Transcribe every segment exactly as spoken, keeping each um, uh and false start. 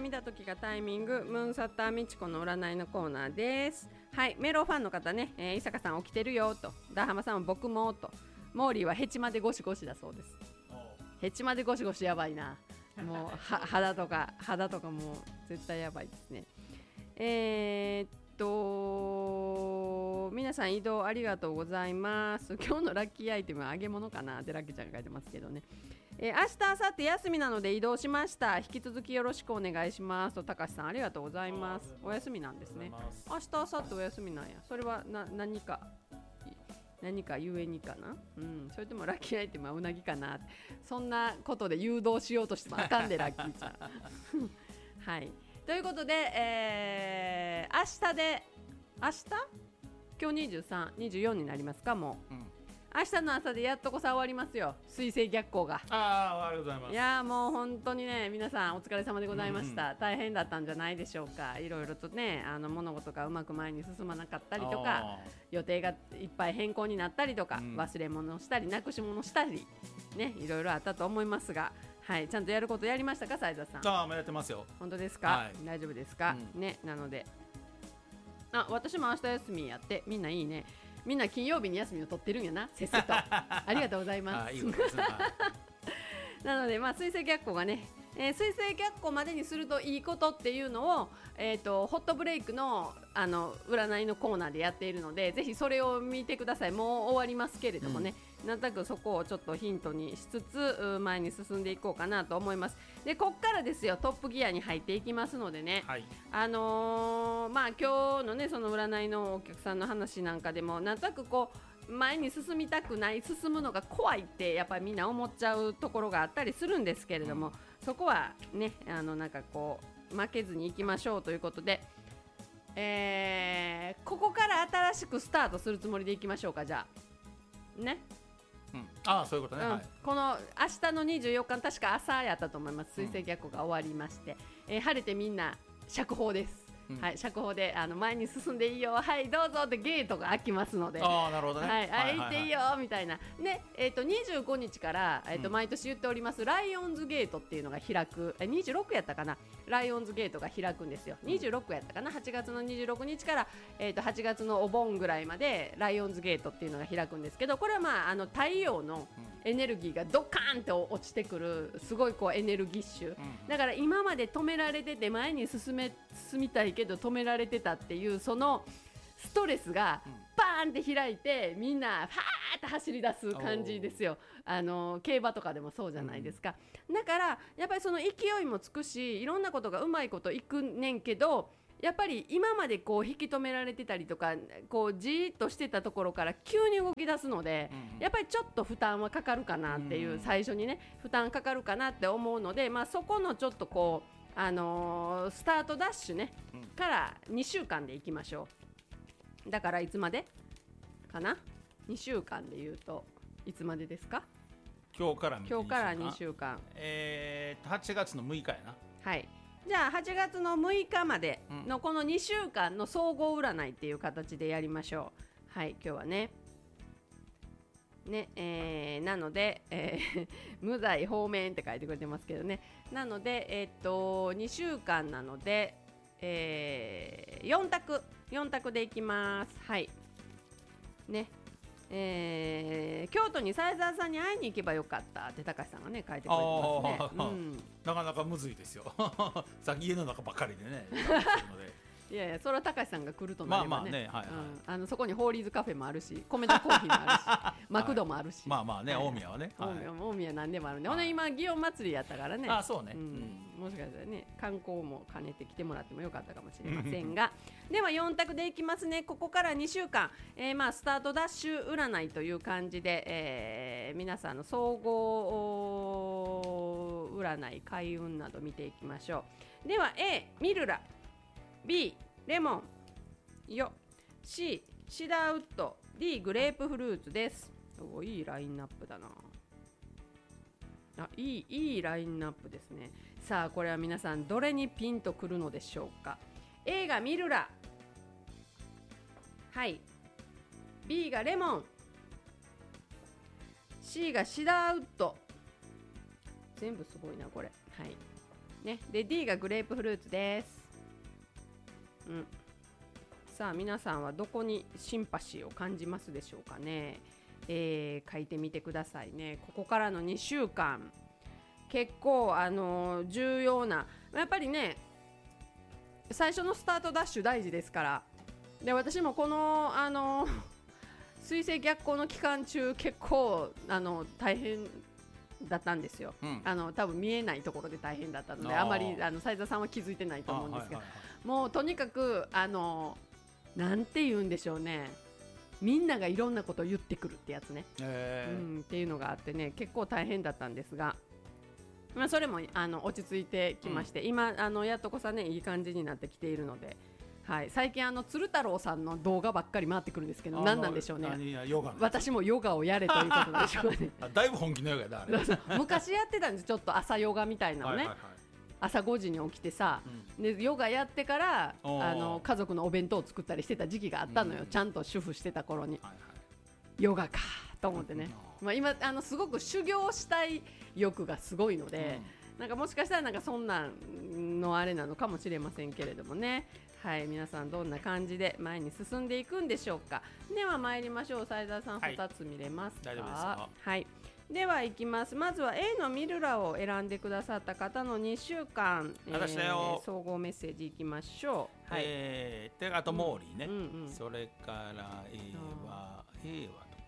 見た時がタイミング、ムーンサッターみちこの占いのコーナーです。はい、メロファンの方ね、えー、伊坂さん起きてるよと、ダーハマさんは僕もと、モーリーはヘチマでゴシゴシだそうです。ヘチマでゴシゴシやばいな。もうは肌とか肌とかもう絶対やばいですね。えー、っと皆さん移動ありがとうございます。今日のラッキーアイテムは揚げ物かなってラッキーちゃんが書いてますけどね。えー、明日明後日休みなので移動しました。引き続きよろしくお願いしますと、高橋さんありがとうございます。お休みなんですね。明日明後日お休みなんや。それはな何か何かゆえにかな、うん、それともラッキーアイテムはうなぎかな、そんなことで誘導しようとしてもあかんでラッキーちゃんはい、ということで、えー、明日で明日今日にじゅうさん、にじゅうよんになりますか。もう、うん、明日の朝でやっとこさ終わりますよ、水星逆行が。 ああ、ありがとうございます。 いやもう本当にね、皆さんお疲れ様でございました、うんうん、大変だったんじゃないでしょうか。いろいろとね、あの物事がうまく前に進まなかったりとか、予定がいっぱい変更になったりとか、うん、忘れ物したりなくし物したりね、いろいろあったと思いますが、はい、ちゃんとやることやりましたか、斉田さん。 ああ、やってますよ。 本当ですか、はい、大丈夫ですか、うん、ね、なので、あ、私も明日休みやって、みんないいね。みんな金曜日に休みを取ってるんやな、せっせとありがとうございます。あ、いいことですねなので、まあ、水星逆行がね、えー、水星逆行までにするといいことっていうのを、えーと、ホットブレイク の, あの占いのコーナーでやっているので、ぜひそれを見てください。もう終わりますけれどもね、うん、なんとなくそこをちょっとヒントにしつつ前に進んでいこうかなと思います。で、こっからですよ、トップギアに入っていきますのでね、はい、あのー、まあ今日のね、その占いのお客さんの話なんかでも、なんとなくこう前に進みたくない、進むのが怖いってやっぱりみんな思っちゃうところがあったりするんですけれども、うん、そこはね、あのなんかこう負けずにいきましょうということで、えー、ここから新しくスタートするつもりでいきましょうか。じゃあね、 うん、ああ、そういうことね、うん、はい、 この明日のにじゅうよっか、確か朝やったと思います。水星逆行が終わりまして、うん、えー、晴れてみんな釈放です。うん、はい、釈放であの前に進んでいいよ、はいどうぞってゲートが開きますので、 あ、なるほどね、 はい、はい、行っていいよみたいな、ね、えー、とにじゅうごにちから、えー、と毎年言っております、うん、ライオンズゲートっていうのが開く、えにじゅうろくやったかな、ライオンズゲートが開くんですよ。にじゅうろくやったかな、はちがつのにじゅうろくにちから、えー、とはちがつのお盆ぐらいまでライオンズゲートっていうのが開くんですけど、これは、まあ、あの太陽のエネルギーがドカーンと落ちてくる、すごいこうエネルギッシュ、うん、だから今まで止められてて前に進め進みたいけど止められてたっていう、そのストレスがバーンって開いて、みんなファーって走り出す感じですよ。あの競馬とかでもそうじゃないですか、うん、だからやっぱりその勢いもつくし、いろんなことがうまいこといくねんけど、やっぱり今までこう引き止められてたりとか、こうじーっとしてたところから急に動き出すので、うん、やっぱりちょっと負担はかかるかなっていう、うん、最初にね負担かかるかなって思うので、まあ、そこのちょっとこうあのー、スタートダッシュね、うん、からにしゅうかんでいきましょう。だからいつまでかな、にしゅうかんでいうといつまでですか。 今日から見て今日からにしゅうかん、 えー、はちがつのむいかやな。 はい、じゃあはちがつのむいかまでのこのにしゅうかんの総合占いっていう形でやりましょう。はい、今日はねね、えー、なので、えー、無罪放免って書いてくれてますけどね。なので、えー、っとにしゅうかんなので、えー、よん択よん択でいきます。はいね、えー、京都に斉沢さんに会いに行けばよかったって高橋さんがね書いてくれてますね、うん、 なかなかむずいですよさっき家の中ばっかりでねいやいや、それは高橋さんが来るとなればね、まあまあね、はいはい、うん、あのそこにホーリーズカフェもあるし、米田コーヒーもあるしマクドもあるし、 まあまあね、大宮はね、 大宮、大宮何でもあるんで、はい、ほんで今祇園祭りやったからね、 あ、そうね、うんうん、もしかしたらね観光も兼ねて来てもらってもよかったかもしれませんがではよん択でいきますね。ここからにしゅうかん、えーまあ、スタートダッシュ占いという感じで、えー、皆さんの総合占い開運など見ていきましょう。では A ミルラ、 B レモンよ、 C シダーウッド、 D グレープフルーツです。お、いいラインナップだなあ、いい、いいラインナップですね。さあこれは皆さんどれにピンとくるのでしょうか。 A がミルラ、はい、 B がレモン、 C がシダーウッド、全部すごいなこれ、はい、 ね、で D がグレープフルーツです、うん、さあ皆さんはどこにシンパシーを感じますでしょうかね、えー、書いてみてくださいね。ここからのにしゅうかん結構、あのー、重要な、やっぱりね最初のスタートダッシュ大事ですから。で私もこの、あのー、水星逆行の期間中結構、あの大変だったんですよ、うん、あの多分見えないところで大変だったので あ, あまりあの斉田さんは気づいてないと思うんですが、はいはいはい、もうとにかくあのなんて言うんでしょうね、みんながいろんなことを言ってくるってやつね、えーうん、っていうのがあってね結構大変だったんですが、まあ、それもあの落ち着いてきまして、うん、今あのやっとこさねいい感じになってきているので、はい、最近あの鶴太郎さんの動画ばっかり回ってくるんですけど何なんでしょうね。 ヨガ私もヨガをやれということでしょうねだいぶ本気のヨガだあれ昔やってたんですちょっと朝ヨガみたいなのね、はいはいはい、朝ごじに起きてさ、うん、でヨガやってからあの家族のお弁当を作ったりしてた時期があったのよ、うん、ちゃんと主婦してた頃に、はいはい、ヨガかと思ってね、うんまあ、今あのすごく修行したい欲がすごいので、うん、なんかもしかしたらなんかそんなんのあれなのかもしれませんけれどもね。はい、皆さんどんな感じで前に進んでいくんでしょうか。では参りましょう。斉田さん、はい、ふたつ見れますか。 大丈夫ですか。 はい、ではいきます。まずは A のミルラを選んでくださった方のにしゅうかん、えー、総合メッセージいきましょう。はい、 えー、であとモーリーね、 うんうんうん、 それから A は A はどこや、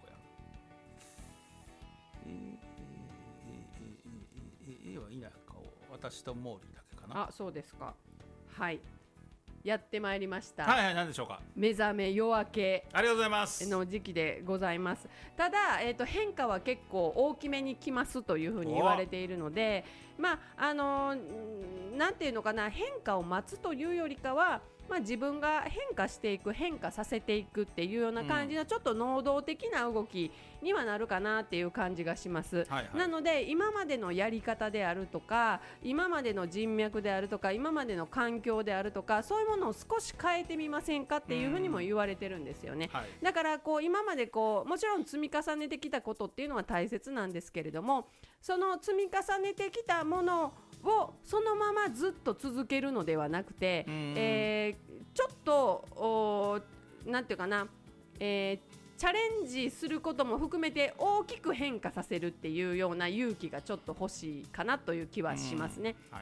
えー、A, A, A, A, A はいないか、私とモーリーだけかな。 あ、そうですか。はい、やってまいりました。 はいはい、何でしょうか。 目覚め夜明けありがとうございますの時期でございます。ただ、えーと、変化は結構大きめにきますというふうに言われているので、まああのー、なんていうのかな、変化を待つというよりかは、まあ、自分が変化していく、変化させていくっていうような感じの、うん、ちょっと能動的な動きにはなるかなっていう感じがします、はいはい、なので今までのやり方であるとか、今までの人脈であるとか、今までの環境であるとか、そういうものを少し変えてみませんかっていうふうにも言われてるんですよね、はい、だからこう今までこうもちろん積み重ねてきたことっていうのは大切なんですけれども、その積み重ねてきたものをそのままずっと続けるのではなくて、えー、ちょっとなんていうかな、えー、チャレンジすることも含めて大きく変化させるっていうような勇気がちょっと欲しいかなという気はしますね、はい、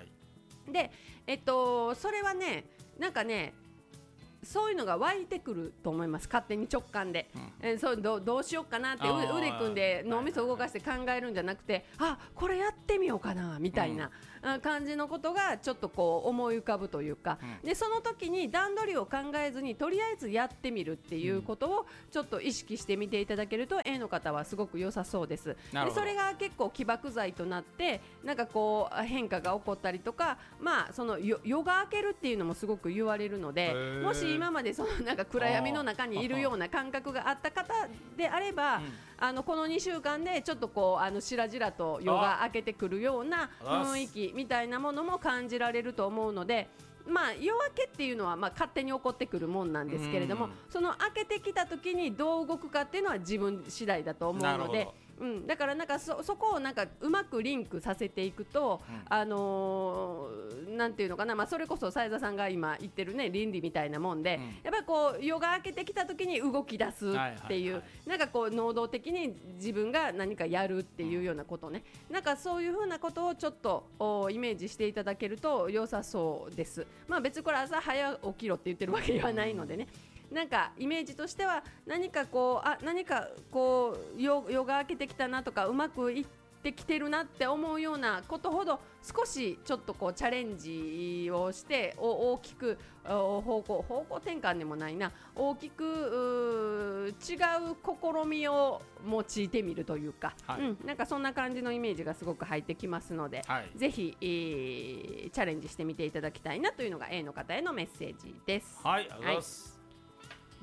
で、えっと、それはね、なんかね、そういうのが湧いてくると思います、勝手に直感で、うん、えー、そう ど, どうしようかなって腕組んで脳みそ動かして考えるんじゃなくて、あ、これやってみようかなみたいな、うん、感じのことがちょっとこう思い浮かぶというか、うん、でその時に段取りを考えずにとりあえずやってみるっていうことをちょっと意識してみていただけると A の方はすごく良さそうです。でそれが結構起爆剤となって、なんかこう変化が起こったりとか、まあその夜が明けるっていうのもすごく言われるので、もし今までそのなんか暗闇の中にいるような感覚があった方であれば、うん、あのこのにしゅうかんでちょっとこうあのしらじらと夜が明けてくるような雰囲気みたいなものも感じられると思うので、まあ、夜明けっていうのはまあ勝手に起こってくるもんなんですけれども、その明けてきた時にどう動くかっていうのは自分次第だと思うので、うん、だからなんか そ, そこをなんかうまくリンクさせていくと、うん、あのー、なんていうのかな、まあ、それこそ斉田さんが今言ってるね倫理みたいなもんで、うん、やっぱりこう夜が明けてきた時に動き出すっていう、はいはいはい、なんかこう能動的に自分が何かやるっていうようなことね、うん、なんかそういうふうなことをちょっとイメージしていただけると良さそうです。まあ別にこれ朝早起きろって言ってるわけではないのでね、なんかイメージとしては何かこうあ何かこう夜が明けてきたなとかうまくいってきてるなって思うようなことほど少しちょっとこうチャレンジをして大きく方向方向転換でもないな大きく違う試みを用いてみるというか、はい、うん、なんかそんな感じのイメージがすごく入ってきますので、はい、ぜひ、えー、チャレンジしてみていただきたいなというのが A の方へのメッセージです。 はい、ありがとうございます。はい、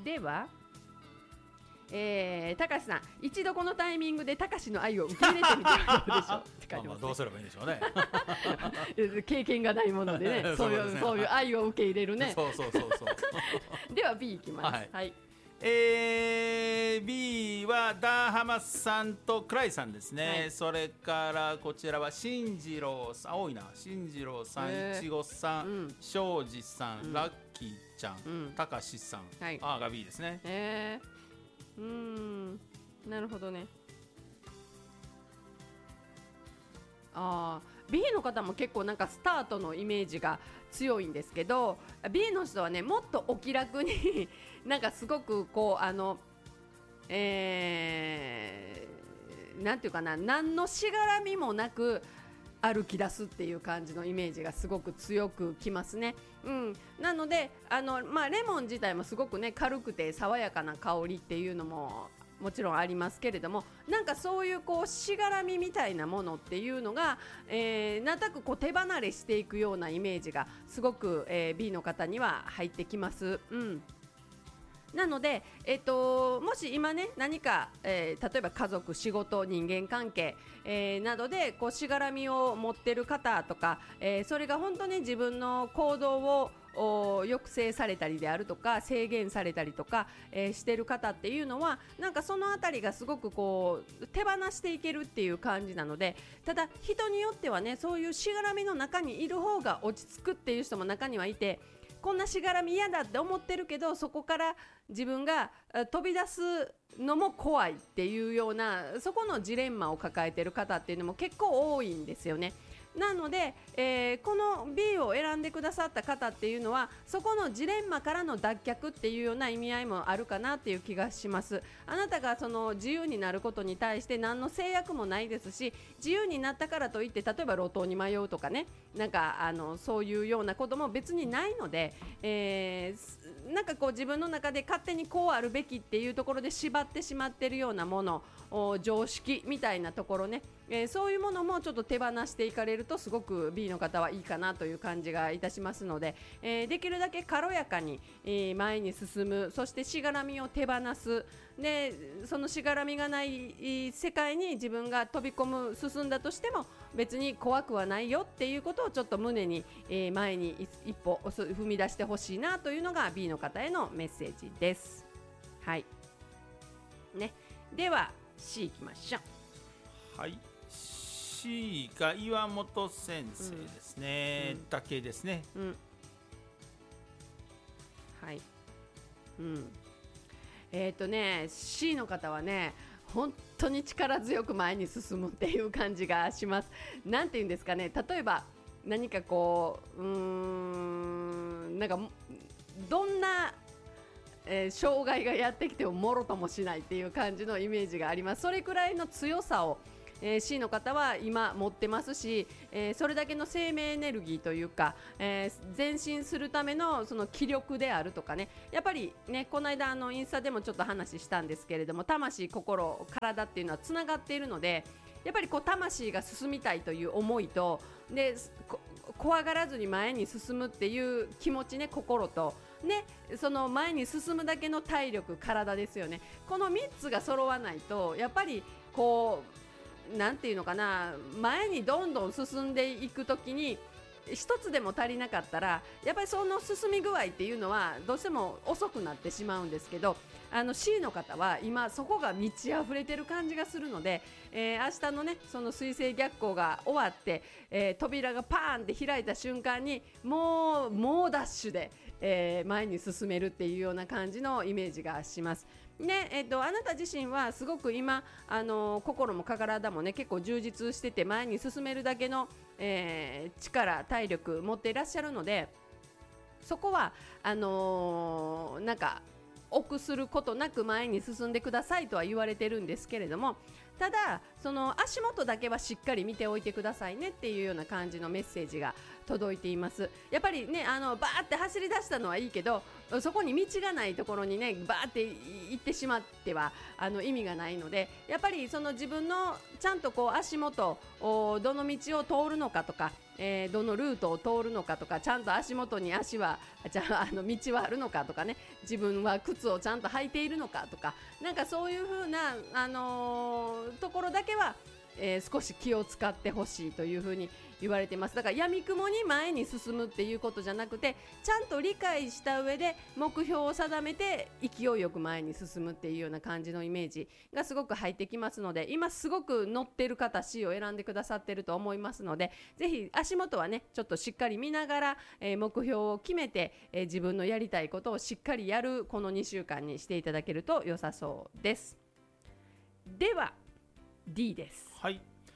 では、えー、たかしさん、一度このタイミングでたかしの愛を受け入れてみてはどうでしょうって書いてますね。まあまあどうすればいいんでしょうね経験がないものでねそういう、そういう愛を受け入れるねそうそうそうそうでは B いきます、はい、はい、 えー、B ははダーハマさんとクライさんですね、 はい、 それからこちらは進次郎さん、多いな、進次郎さん、いちごさん、庄司さん、うん、ラッキーちゃん、たかしさん、はい、あが B ですね。 えー、うーん、なるほどね。あー B の方も結構なんかスタートのイメージが強いんですけど、 B の人はねもっとお気楽になんかすごくこうあのえー、なんていうかな、何のしがらみもなく歩き出すっていう感じのイメージがすごく強くきますね。うん、なのであの、まあ、レモン自体もすごくね軽くて爽やかな香りっていうのももちろんありますけれども、なんかそういうこうしがらみみたいなものっていうのが、えー、なんとなくこう手離れしていくようなイメージがすごく、えー、B の方には入ってきます。うん、なので、えっと、もし今ね何か、えー、例えば家族、仕事、人間関係、えー、などでこうしがらみを持ってる方とか、えー、それが本当に自分の行動を抑制されたりであるとか制限されたりとか、えー、してる方っていうのはなんかそのあたりがすごくこう手放していけるっていう感じなので、ただ人によってはねそういうしがらみの中にいる方が落ち着くっていう人も中にはいて、こんなしがらみ嫌だって思ってるけどそこから自分が飛び出すのも怖いっていうようなそこのジレンマを抱えてる方っていうのも結構多いんですよね。なので、えー、この B を選んでくださった方っていうのはそこのジレンマからの脱却っていうような意味合いもあるかなっていう気がします。あなたがその自由になることに対して何の制約もないですし、自由になったからといって例えば路頭に迷うとかね、なんかあのそういうようなことも別にないので、えー、なんかこう自分の中で勝手にこうあるべきっていうところで縛ってしまってるようなもの、常識みたいなところね、えー、そういうものもちょっと手放していかれるとすごく B の方はいいかなという感じがいたしますので、えー、できるだけ軽やかに、えー、前に進む、そしてしがらみを手放す、でそのしがらみがない世界に自分が飛び込む、進んだとしても別に怖くはないよっていうことをちょっと胸に、えー、前に一歩踏み出してほしいなというのが B の方へのメッセージです。はいね、では C いきましょう。 はい、 C が岩本先生ですね、うん、だけですね、うん、 はい、うん、えっ、ー、とね C の方はね本当に力強く前に進むっていう感じがします。なんていうんですかね、例えば何かこううーんなんかどんなえー、障害がやってきてももろともしないっていう感じのイメージがあります。それくらいの強さを、えー、C の方は今持ってますし、えー、それだけの生命エネルギーというか、えー、前進するためのその気力であるとかね、やっぱりねこの間あのインスタでもちょっと話したんですけれども、魂、心、体っていうのはつながっているので、やっぱりこう魂が進みたいという思いとで怖がらずに前に進むっていう気持ちね、心とね、その前に進むだけの体力、体ですよね。このみっつが揃わないとやっぱりこうなんていうのかな、前にどんどん進んでいくときに一つでも足りなかったらやっぱりその進み具合っていうのはどうしても遅くなってしまうんですけど、あの C の方は今そこが満ち溢れてる感じがするので、えー、明日のねその水星逆行が終わって、えー、扉がパーンって開いた瞬間にもうもうダッシュで、えー、前に進めるっていうような感じのイメージがします。ねえー、とあなた自身はすごく今、あのー、心も体もね結構充実してて前に進めるだけの、えー、力、体力持っていらっしゃるので、そこはあのー、なんか臆することなく前に進んでくださいとは言われてるんですけれども、ただその足元だけはしっかり見ておいてくださいねっていうような感じのメッセージが届いています。やっぱりねあのバーって走り出したのはいいけど、そこに道がないところにねバーって行ってしまってはあの意味がないので、やっぱりその自分のちゃんとこう足元どの道を通るのかとか、えー、どのルートを通るのかとか、ちゃんと足元に足はじゃあ、あの道はあるのかとかね、自分は靴をちゃんと履いているのかとか、なんかそういう風な、あのー、ところだけは、えー、少し気を使ってほしいという風に言われてます。だから闇雲に前に進むっていうことじゃなくて、ちゃんと理解した上で目標を定めて勢いよく前に進むっていうような感じのイメージがすごく入ってきますので、今すごく乗ってる方 C を選んでくださってると思いますので、ぜひ足元はねちょっとしっかり見ながら、えー、目標を決めて、えー、自分のやりたいことをしっかりやるこのにしゅうかんにしていただけると良さそうです。では D です。 はい、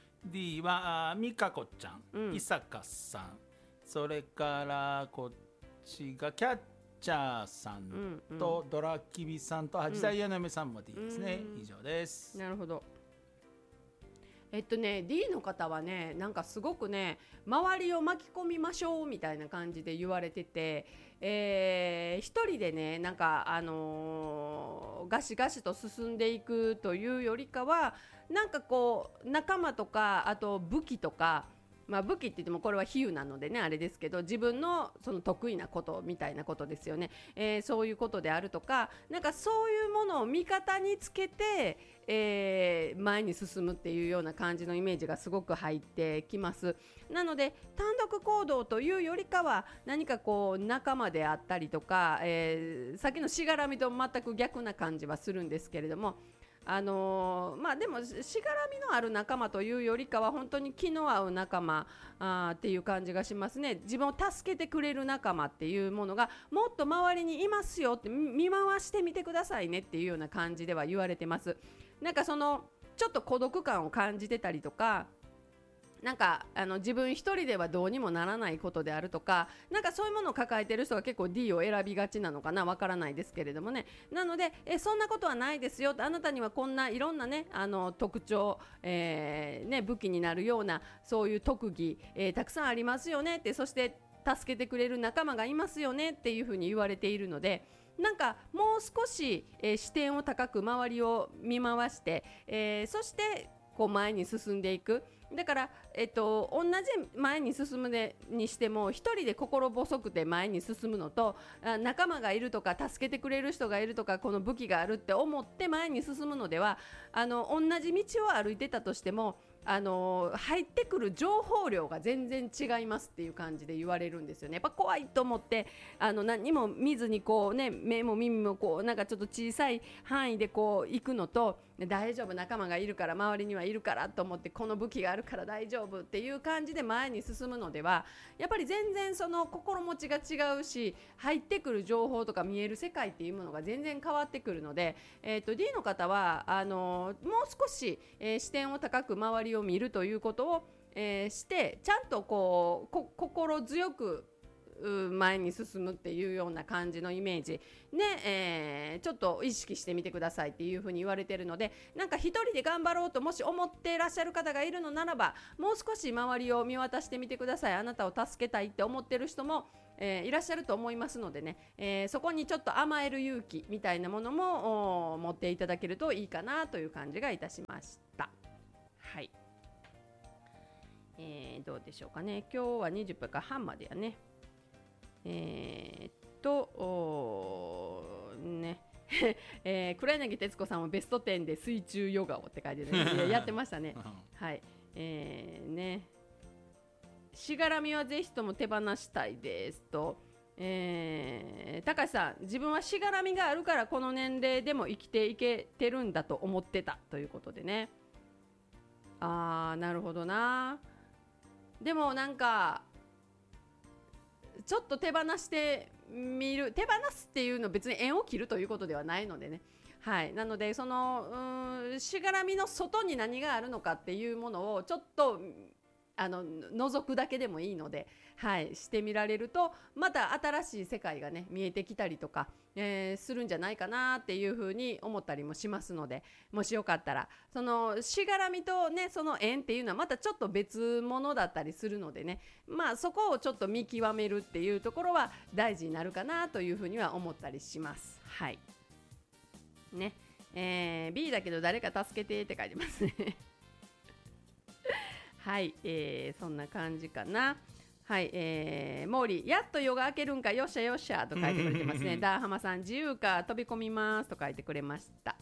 D はみかこちゃん、うん、伊坂さん、それからこっちがキャッチャーさんと、うんうん、ドラキビさんとはじさい屋の嫁さんも D ですね、うん、以上です。 なるほど。えっとね D の方はねなんかすごくね周りを巻き込みましょうみたいな感じで言われてて、えー、一人でねなんかあのー、ガシガシと進んでいくというよりかはなんかこう仲間とかあと武器とか、まあ、武器って言ってもこれは比喩なのでねあれですけど、自分のその得意なことみたいなことですよね、えー、そういうことであるとか、なんかそういうものを味方につけて、えー、前に進むっていうような感じのイメージがすごく入ってきます。なので単独行動というよりかは何かこう仲間であったりとか、えー、さっきのしがらみと全く逆な感じはするんですけれども、あのー、まあでもしがらみのある仲間というよりかは本当に気の合う仲間あっていう感じがしますね。自分を助けてくれる仲間っていうものがもっと周りにいますよって、見回してみてくださいねっていうような感じでは言われてます。なんかそのちょっと孤独感を感じてたりとか、なんかあの自分一人ではどうにもならないことであるとか、なんかそういうものを抱えている人が結構 D を選びがちなのかな、わからないですけれどもね。なのでえそんなことはないですよ、あなたにはこんないろんなねあの特徴、えーね、武器になるようなそういう特技、えー、たくさんありますよねって、そして助けてくれる仲間がいますよねっていうふうに言われているので、なんかもう少し、えー、視点を高く周りを見回して、えー、そしてこう前に進んでいく。だから、えっと、同じ前に進むでにしても一人で心細くて前に進むのと、仲間がいるとか助けてくれる人がいるとかこの武器があるって思って前に進むのでは、あの同じ道を歩いてたとしてもあの入ってくる情報量が全然違いますっていう感じで言われるんですよね。やっぱ怖いと思ってあの何も見ずにこうね、目も耳もこうなんかちょっと小さい範囲でこう行くのと、大丈夫仲間がいるから周りにはいるからと思ってこの武器があるから大丈夫っていう感じで前に進むのでは、やっぱり全然その心持ちが違うし、入ってくる情報とか見える世界っていうものが全然変わってくるので、えーと D の方はあのもう少し、えー、視点を高く周りを見るということを、えー、してちゃんとこうこ心強く前に進むっていうような感じのイメージで、えー、ちょっと意識してみてくださいっていうふうに言われているので、なんか一人で頑張ろうともし思っていらっしゃる方がいるのならば、もう少し周りを見渡してみてください。あなたを助けたいって思ってる人も、えー、いらっしゃると思いますのでね、えー、そこにちょっと甘える勇気みたいなものも持っていただけるといいかなという感じがいたしました。はい、えー、どうでしょうかね。今日はにじゅっぷんかはんまでやね。えー、っとねえー、黒柳徹子さんもベストテンで水中ヨガをって書いて、ね、やってましたね。はい、えー、ね、しがらみはぜひとも手放したいですと、えー、高橋さん、自分はしがらみがあるからこの年齢でも生きていけてるんだと思ってたということでね。あー、なるほどな。でもなんかちょっと手放してみる、手放すっていうのは別に縁を切るということではないのでね。はい、なのでそのうーんしがらみの外に何があるのかっていうものをちょっとあの覗くだけでもいいので、はい、してみられるとまた新しい世界がね見えてきたりとか、えー、するんじゃないかなっていうふうに思ったりもしますので、もしよかったらそのしがらみとねその縁っていうのはまたちょっと別物だったりするのでね、まあそこをちょっと見極めるっていうところは大事になるかなというふうには思ったりします。はいね、えー、B だけど誰か助けてって書いてますねはい、えー、そんな感じかな。はい、えー、モーリー、やっと夜が明けるんか、よっしゃよっしゃと書いてくれてますね。ダーハマさん、自由か飛び込みますと書いてくれました。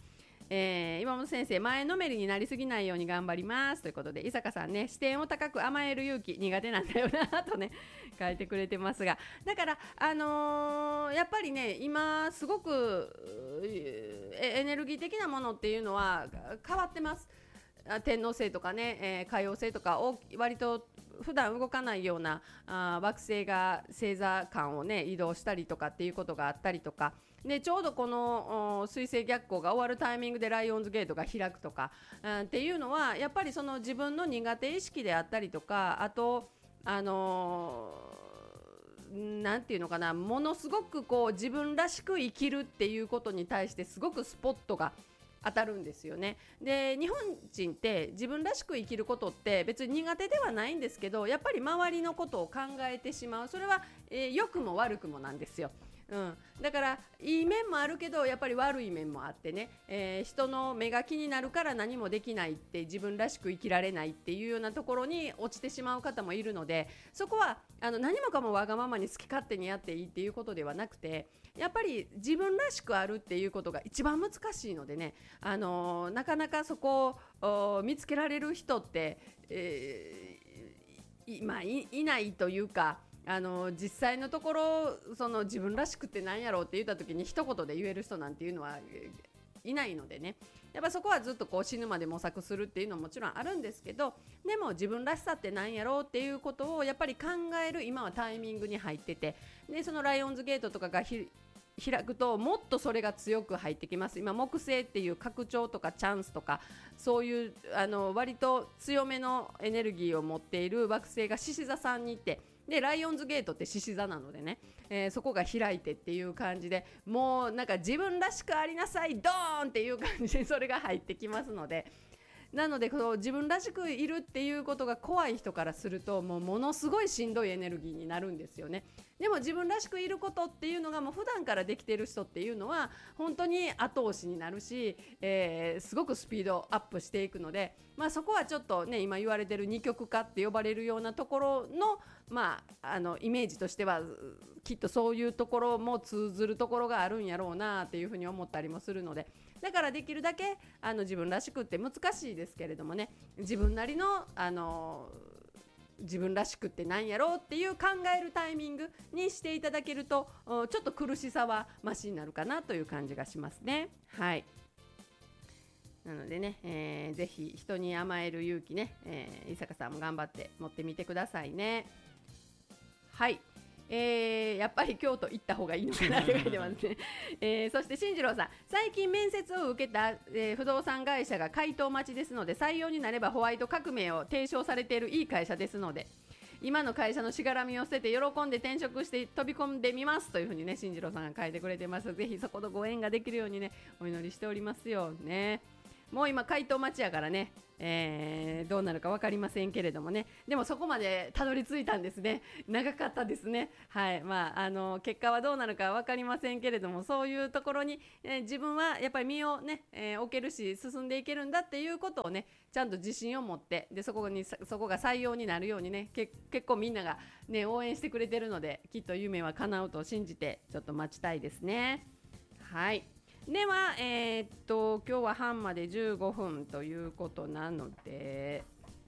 えー、今本先生前のめりになりすぎないように頑張りますということで、伊坂さんね視点を高く甘える勇気苦手なんだよなとね書いてくれてますが、だからあのー、やっぱりね今すごくエネルギー的なものっていうのは変わってます。天王星とかね、えー、海王星とかを割と普段動かないようなあ惑星が星座間をね移動したりとかっていうことがあったりとかで、ちょうどこの水星逆行が終わるタイミングでライオンズゲートが開くとか、うん、っていうのはやっぱりその自分の苦手意識であったりとか、あとあのー、なんていうのかな、ものすごくこう自分らしく生きるっていうことに対してすごくスポットが当たるんですよね。で日本人って自分らしく生きることって別に苦手ではないんですけど、やっぱり周りのことを考えてしまう。それは、えー、良くも悪くもなんですよ。うん、だからいい面もあるけどやっぱり悪い面もあってね、えー、人の目が気になるから何もできないって自分らしく生きられないっていうようなところに落ちてしまう方もいるので、そこはあの何もかもわがままに好き勝手にやっていいっていうことではなくて、やっぱり自分らしくあるっていうことが一番難しいのでね、あのー、なかなかそこを見つけられる人って、えーいまあ、い, いないというか、あの実際のところその自分らしくって何やろうって言った時に一言で言える人なんていうのはいないのでね、やっぱそこはずっとこう死ぬまで模索するっていうのももちろんあるんですけど、でも自分らしさって何やろうっていうことをやっぱり考える今はタイミングに入ってて、でそのライオンズゲートとかがひ開くともっとそれが強く入ってきます。今木星っていう拡張とかチャンスとかそういうあの割と強めのエネルギーを持っている惑星が獅子座さんにいて、でライオンズゲートって獅子座なのでね、えー、そこが開いてっていう感じで、もうなんか自分らしくありなさいドーンっていう感じでそれが入ってきますので、なのでこの自分らしくいるっていうことが怖い人からするともうものすごいしんどいエネルギーになるんですよね。でも自分らしくいることっていうのがもう普段からできてる人っていうのは本当に後押しになるし、えー、すごくスピードアップしていくので、まあ、そこはちょっとね今言われてる二極化って呼ばれるようなところの、まあ、あのイメージとしてはきっとそういうところも通ずるところがあるんやろうなっていうふうに思ったりもするので、だからできるだけあの自分らしくって難しいですけれどもね、自分なりのあの自分らしくって何やろうっていう考えるタイミングにしていただけるとちょっと苦しさはマシになるかなという感じがしますね。はい、なのでね、えー、ぜひ人に甘える勇気ね、えー、伊坂さんも頑張って持ってみてくださいね。はい、えー、やっぱり京都行った方がいいのかなって書いてますね、えー、そして進次郎さん、最近面接を受けた、えー、不動産会社が回答待ちですので、採用になればホワイト革命を提唱されているいい会社ですので、今の会社のしがらみを捨てて喜んで転職して飛び込んでみますというふうにね進次郎さんが書いてくれてます。ぜひそこのご縁ができるようにねお祈りしておりますよね。もう今回答待ちやからね、えー、どうなるか分かりませんけれどもね、でもそこまでたどり着いたんですね。長かったですね。はい、まあ、あの結果はどうなるか分かりませんけれども、そういうところに、えー、自分はやっぱり身をね、えー、置けるし進んでいけるんだっていうことをねちゃんと自信を持って、でそこにそこが採用になるようにねけ結構みんながね応援してくれてるので、きっと夢は叶うと信じてちょっと待ちたいですね。はい、では、えー、っと今日は半までじゅうごふんということなので、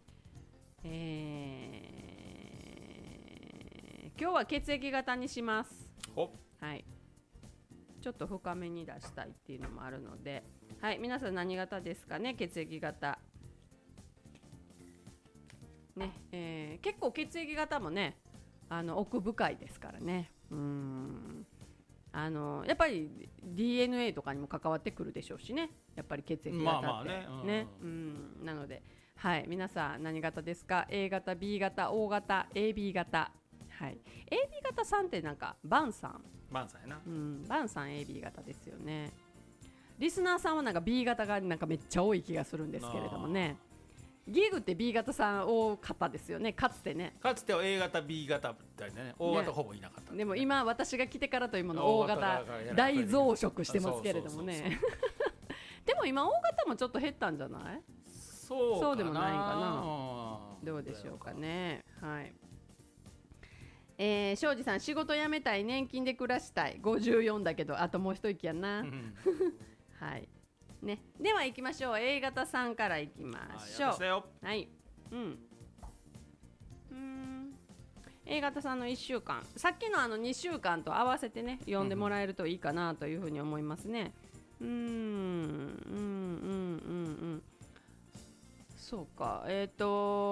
えー、今日は血液型にします。はい、ちょっと深めに出したいっていうのもあるので、はい、皆さん何型ですかね。血液型ね、えー、結構血液型もねあの奥深いですからね。うーんあのやっぱり ディーエヌエー とかにも関わってくるでしょうしね、やっぱり血液型って、まあまあね、うんね、うん、なので、はい、皆さん何型ですか。 A 型 B 型 O 型 エービー 型、はい、エービー 型さんってなんかバンさんバンさんやな、 うん、バンさん エービー 型ですよね。リスナーさんはなんか B 型がなんかめっちゃ多い気がするんですけれどもね。ギグって B 型さん多かったですよね、かつてね。 かつては A 型 B 型みたいなね、O 型ほぼいなかった、ね、 でも今私が来てからというもの O 型大増殖してますけれどもね。でも今 O 型もちょっと減ったんじゃない？ そうそうでもないんかな。どうでしょうかね。はい、えー、庄司さん、仕事辞めたい、年金で暮らしたい、ごじゅうよんだけどあともう一息やな。はい、 ね、では行きましょう。 A 型さんから行きましょう。はい、うん、うーん A 型さんのいっしゅうかん、さっきのあのにしゅうかんと合わせてね読んでもらえるといいかなというふうに思いますね。うーんうんうんうんうんそうか、えっ、ー、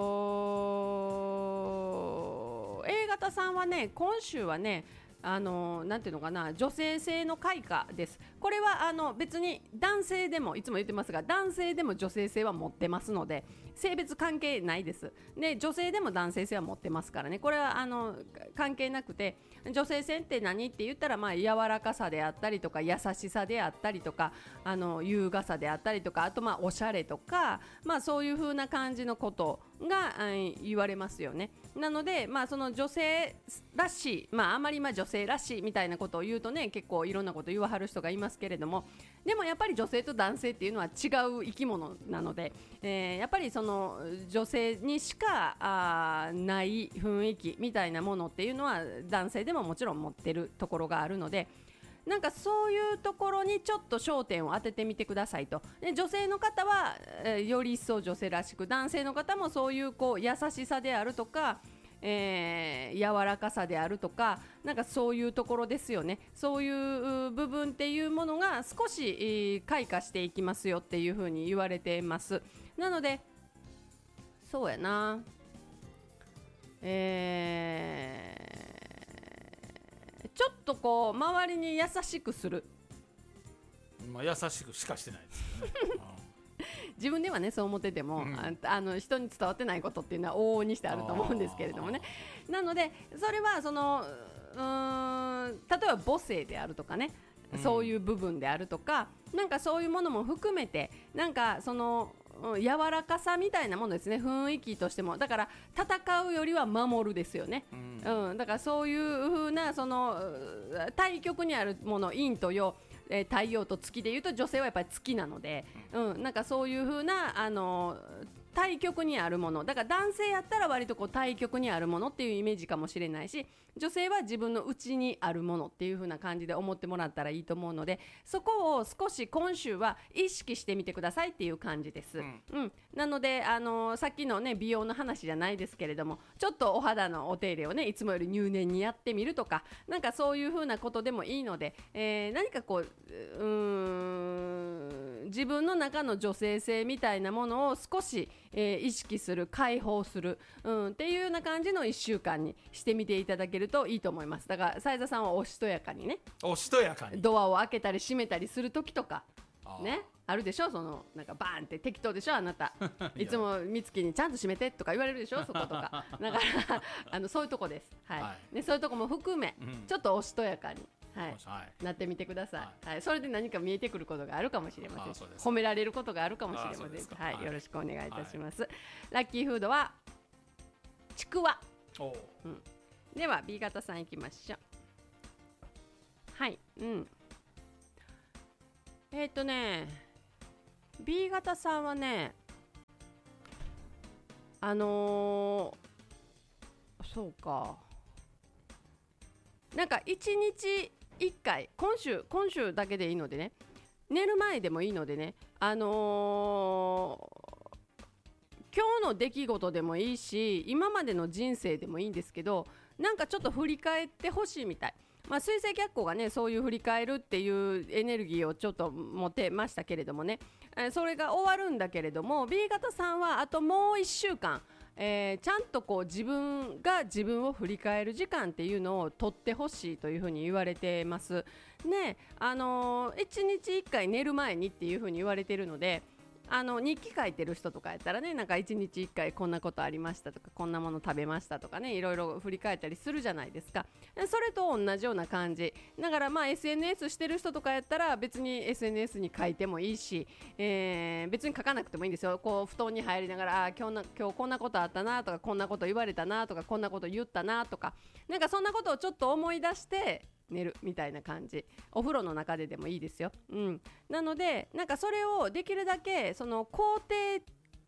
と A 型さんはね、今週はね、あのなんていうのかな、女性性の開花です。これはあの別に男性でも、いつも言ってますが、男性でも女性性は持ってますので、性別関係ないです。で、女性でも男性性は持ってますからね、これはあの関係なくて、女性性って何って言ったら、まあ柔らかさであったりとか、優しさであったりとか、あの優雅さであったりとか、あとまあおしゃれとか、まあそういう風な感じのことが、うん、言われますよね。なので、まあ、その女性らしい、まあ、あまりまあ女性らしいみたいなことを言うとね、結構いろんなこと言わはる人がいますけれども、でもやっぱり女性と男性っていうのは違う生き物なので、えー、やっぱりその女性にしかあない雰囲気みたいなものっていうのは男性でももちろん持ってるところがあるので、なんかそういうところにちょっと焦点を当ててみてくださいと。で、女性の方は、えー、より一層女性らしく、男性の方もそういうこう優しさであるとか、えー、柔らかさであるとか、なんかそういうところですよね。そういう部分っていうものが少し、えー、開花していきますよっていうふうに言われています。なのでそうやな、えー、ちょっとこう周りに優しくする、 まあ、優しくしかしてないですよね自分ではねそう思ってても、うん、ああの人に伝わってないことっていうのは往々にしてあると思うんですけれどもね。なのでそれはそのうーん、例えば母性であるとかね、うん、そういう部分であるとか、なんかそういうものも含めて、なんかそのうん、柔らかさみたいなものですね、雰囲気としても。だから戦うよりは守るですよね、うんうん、だからそういう風なその対極にあるもの、陰と陽、えー、太陽と月でいうと女性はやっぱり月なので、うん、なんかそういう風なあの対極にあるものだから、男性やったら割とこう対極にあるものっていうイメージかもしれないし、女性は自分の内にあるものっていう風な感じで思ってもらったらいいと思うので、そこを少し今週は意識してみてくださいっていう感じです、うんうん、なので、あのー、さっきのね美容の話じゃないですけれども、ちょっとお肌のお手入れをねいつもより入念にやってみるとか、なんかそういう風なことでもいいので、えー、何かこう、うーん、自分の中の女性性みたいなものを少し、えー、意識する、解放する、うん、っていうような感じのいっしゅうかんにしてみていただけるといいと思います。だから斉田さんはおしとやかにね、 おしとやかにドアを開けたり閉めたりする時とかね、あるでしょ、そのなんかバーンって適当でしょあなたいつも美月にちゃんと閉めてとか言われるでしょそことかだからあのそういうとこです、はいはい、でそういうとこも含め、うん、ちょっとおしとやかに、はいはい、なってみてください、はいはい、それで何か見えてくることがあるかもしれません、褒められることがあるかもしれません、はい、よろしくお願いいたします、はい、ラッキーフードはちくわ、うん、では B 型さんいきましょう。はい、うん、えっ、ー、とね B 型さんはね、あのー、そうか、なんかいちにちいっかい、今週今週だけでいいのでね、寝る前でもいいのでね、あのー、今日の出来事でもいいし、今までの人生でもいいんですけど、なんかちょっと振り返ってほしいみたい。まあ、水星逆行がねそういう振り返るっていうエネルギーをちょっと持てましたけれどもね、えー、それが終わるんだけれども、 B 型さんはあともういっしゅうかん、えー、ちゃんとこう自分が自分を振り返る時間っていうのを取ってほしいというふうに言われてますね。あのー、いちにちいっかい寝る前にっていうふうに言われてるので、あの日記書いてる人とかやったらね、なんかいちにちいっかいこんなことありましたとか、こんなもの食べましたとかね、いろいろ振り返ったりするじゃないですか。それと同じような感じだから、まあ エスエヌエス してる人とかやったら別に エスエヌエス に書いてもいいし、えー、別に書かなくてもいいんですよ。こう布団に入りながら、あ今日な今日こんなことあったなとか、こんなこと言われたなとか、こんなこと言ったなとか、なんかそんなことをちょっと思い出して寝るみたいな感じ、お風呂の中ででもいいですよ、うん、なのでなんかそれをできるだけその肯定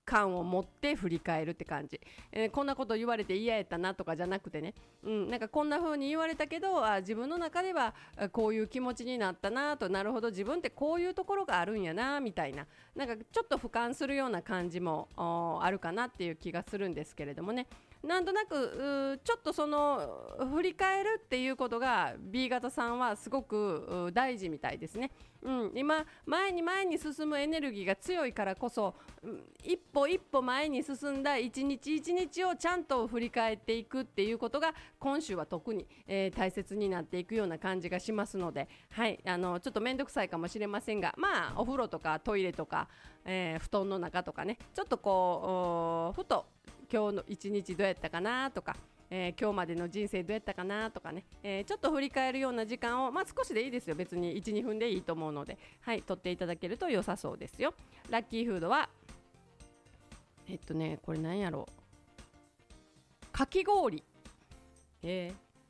感を持って振り返るって感じ、えー、こんなこと言われて嫌やったなとかじゃなくてね、うん、なんかこんな風に言われたけどあ自分の中ではこういう気持ちになったなと、なるほど自分ってこういうところがあるんやなみたいな、なんかちょっと俯瞰するような感じもあるかなっていう気がするんですけれどもね。なんとなくちょっとその振り返るっていうことが ビー 型さんはすごく大事みたいですね、うん、今前に前に進むエネルギーが強いからこそ、うん、一歩一歩前に進んだ一日一日をちゃんと振り返っていくっていうことが今週は特に、えー、大切になっていくような感じがしますので、はい、あのちょっと面倒くさいかもしれませんが、まあお風呂とかトイレとか、えー、布団の中とかね、ちょっとこうふと今日の一日どうやったかなとか、えー、今日までの人生どうやったかなとかね、えー、ちょっと振り返るような時間を、まあ、少しでいいですよ、別に いちにふんでいいと思うので、はい、取っていただけると良さそうですよ。ラッキーフードはえっとねこれ何やろう、かき氷、え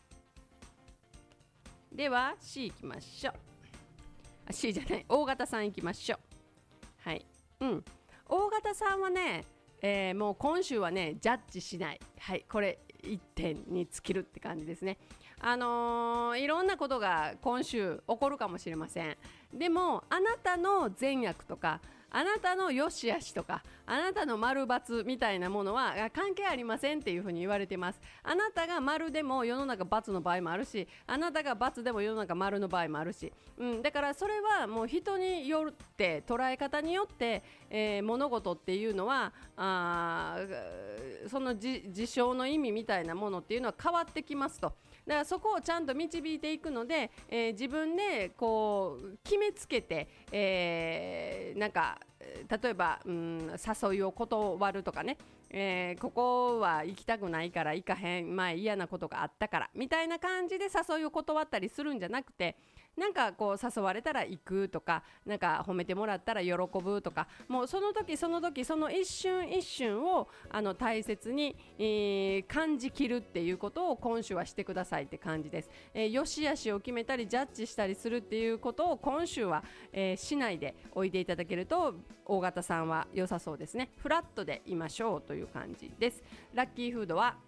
ー、では C いきましょう。あ C じゃない、大型さんいきましょう。はい、うん、大型さんはねえー、もう今週はねジャッジしない、はい、これいってんに尽きるって感じですね。あのー、いろんなことが今週起こるかもしれません。でもあなたの善悪とかあなたの良し悪しとかあなたの丸×みたいなものは関係ありませんっていうふうに言われてます。あなたが丸でも世の中×の場合もあるし、あなたが×でも世の中丸の場合もあるし、うん、だからそれはもう人によって捉え方によって、えー、物事っていうのはあその事象の意味みたいなものっていうのは変わってきますと。だからそこをちゃんと導いていくので、えー、自分でこう決めつけて、えー、なんか例えば、うん、誘いを断るとかね、えー、ここは行きたくないから行かへん、前嫌なことがあったからみたいな感じで誘いを断ったりするんじゃなくて、なんかこう誘われたら行くとか、なんか褒めてもらったら喜ぶとか、もうその時その時その一瞬一瞬をあの大切に、えー、感じきるっていうことを今週はしてくださいって感じです。えー、よし悪しを決めたりジャッジしたりするっていうことを今週は、えー、しないでおいていただけると大型さんは良さそうですね。フラットでいましょうという感じです。ラッキーフードは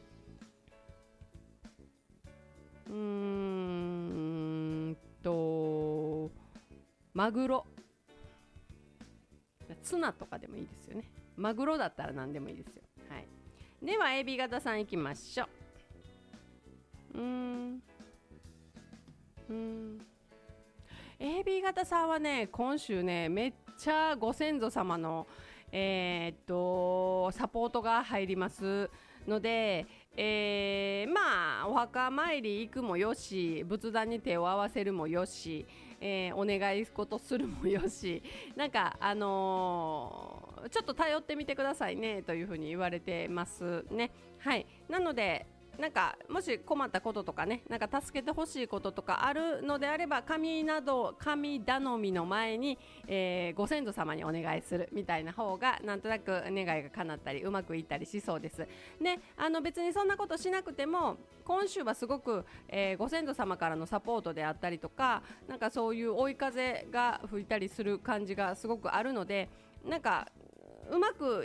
うーんとマグロ、ツナとかでもいいですよね。マグロだったら何でもいいですよ。はい、では エービー 型さんいきましょう。うーんうーん エービー 型さんはね今週ねめっちゃご先祖様のえー、っとサポートが入りますので、えー、まあお墓参り行くもよし、仏壇に手を合わせるもよし、えー、お願い事するもよし、なんかあのー、ちょっと頼ってみてくださいねというふうに言われてますね。はい、なのでなんかもし困ったこととかね、なんか助けてほしいこととかあるのであれば、神など神頼みの前に、えー、ご先祖様にお願いするみたいな方がなんとなく願いが叶ったりうまくいったりしそうです。で、あの別にそんなことしなくても今週はすごく、えー、ご先祖様からのサポートであったりとか、なんかそういう追い風が吹いたりする感じがすごくあるので、なんかうまく